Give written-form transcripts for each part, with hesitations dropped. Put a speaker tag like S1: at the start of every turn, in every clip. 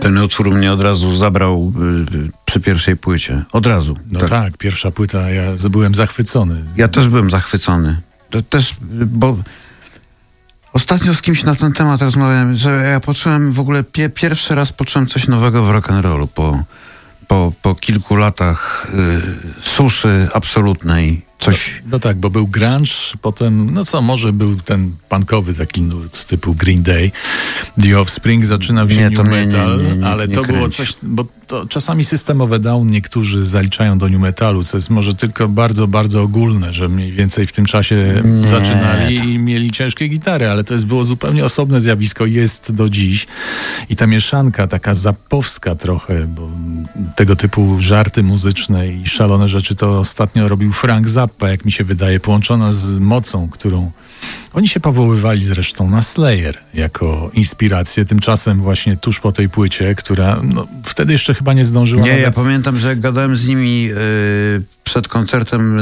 S1: Ten utwór mnie od razu zabrał przy pierwszej płycie. Od razu.
S2: No tak, pierwsza płyta, ja byłem zachwycony.
S1: Ja też byłem zachwycony. To też, bo ostatnio z kimś na ten temat rozmawiałem, że ja poczułem w ogóle, pierwszy raz poczułem coś nowego w rock'n'rollu po kilku latach suszy absolutnej. Coś...
S2: No tak, bo był grunge, potem, może był ten punkowy taki nurt typu Green Day, The Offspring, zaczynał się new metal, ale to było coś, bo to czasami System of a Down niektórzy zaliczają do new metalu, co jest może tylko bardzo, bardzo ogólne, że mniej więcej w tym czasie zaczynali i mieli ciężkie gitary, ale to było zupełnie osobne zjawisko, jest do dziś i ta mieszanka taka zapowska trochę, bo tego typu żarty muzyczne i szalone rzeczy to ostatnio robił Frank Zappa, jak mi się wydaje, połączona z mocą, którą oni się powoływali zresztą na Slayer jako inspirację. Tymczasem właśnie tuż po tej płycie, która wtedy jeszcze chyba nie zdążyła...
S1: Nie, ja pamiętam, że jak gadałem z nimi przed koncertem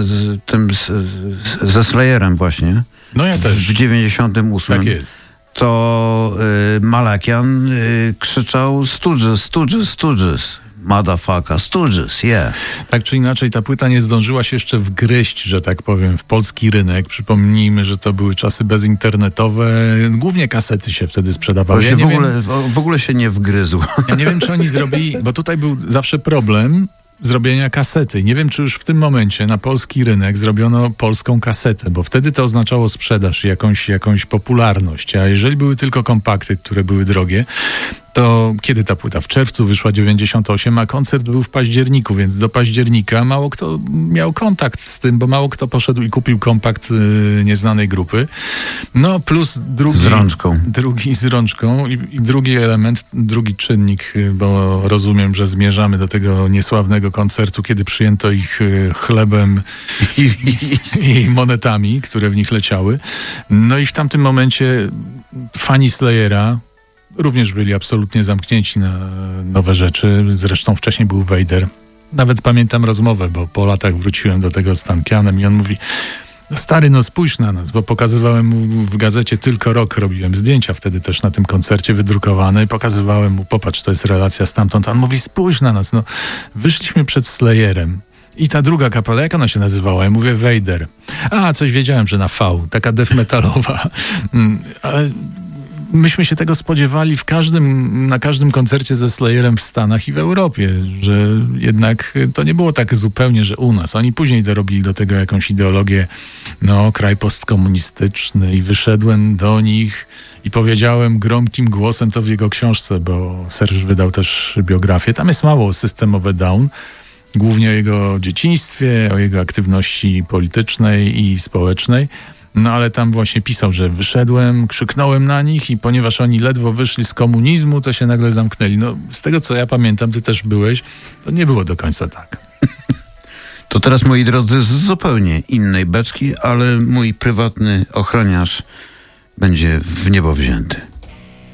S1: ze Slayerem właśnie.
S2: No ja też.
S1: W 98.
S2: Tak jest.
S1: To Malakian krzyczał Stooges. Motherfucker, Stooges, yeah.
S2: Tak czy inaczej, ta płyta nie zdążyła się jeszcze wgryźć, że tak powiem, w polski rynek. Przypomnijmy, że to były czasy bezinternetowe. Głównie kasety się wtedy sprzedawały.
S1: W ogóle się nie wgryzł.
S2: Ja nie wiem, czy oni zrobili, bo tutaj był zawsze problem zrobienia kasety. Nie wiem, czy już w tym momencie na polski rynek zrobiono polską kasetę, bo wtedy to oznaczało sprzedaż i jakąś popularność. A jeżeli były tylko kompakty, które były drogie, to kiedy ta płyta? W czerwcu wyszła 98, a koncert był w październiku, więc do października mało kto miał kontakt z tym, bo mało kto poszedł i kupił kompakt nieznanej grupy. No plus drugi...
S1: Z rączką.
S2: Drugi z rączką i drugi element, drugi czynnik, bo rozumiem, że zmierzamy do tego niesławnego koncertu, kiedy przyjęto ich chlebem i monetami, które w nich leciały. No i w tamtym momencie fani Slayera również byli absolutnie zamknięci na nowe rzeczy. Zresztą wcześniej był Vader. Nawet pamiętam rozmowę, bo po latach wróciłem do tego z Tankianem i on mówi: stary, spójrz na nas, bo pokazywałem mu w gazecie Tylko Rock, robiłem zdjęcia wtedy też na tym koncercie wydrukowane i pokazywałem mu, popatrz, to jest relacja stamtąd. A on mówi: spójrz na nas, wyszliśmy przed Slayerem. I ta druga kapela, jak ona się nazywała? Ja mówię Vader. A, coś wiedziałem, że na V, taka death metalowa. Ale myśmy się tego spodziewali na każdym koncercie ze Slayerem w Stanach i w Europie, że jednak to nie było tak zupełnie, że u nas. Oni później dorobili do tego jakąś ideologię, kraj postkomunistyczny i wyszedłem do nich i powiedziałem gromkim głosem to w jego książce, bo Serge wydał też biografię. Tam jest mało o System of a Down, głównie o jego dzieciństwie, o jego aktywności politycznej i społecznej. Ale tam właśnie pisał, że wyszedłem, krzyknąłem na nich i ponieważ oni ledwo wyszli z komunizmu, to się nagle zamknęli. Z tego, co ja pamiętam, ty też byłeś, to nie było do końca tak.
S1: To teraz, moi drodzy, z zupełnie innej beczki, ale mój prywatny ochroniarz będzie w niebo wzięty.